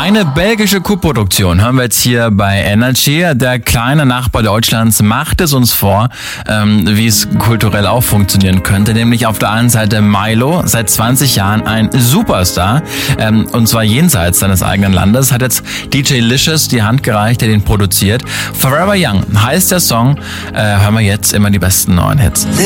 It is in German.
Eine belgische Co-Produktion hören wir jetzt hier bei Energy. Der kleine Nachbar Deutschlands macht es uns vor, wie es kulturell auch funktionieren könnte. Nämlich auf der einen Seite Milo, seit 20 Jahren ein Superstar, und zwar jenseits seines eigenen Landes, hat jetzt DJ Licious die Hand gereicht, der den produziert. Forever Young heißt der Song. Hören wir jetzt immer die besten neuen Hits.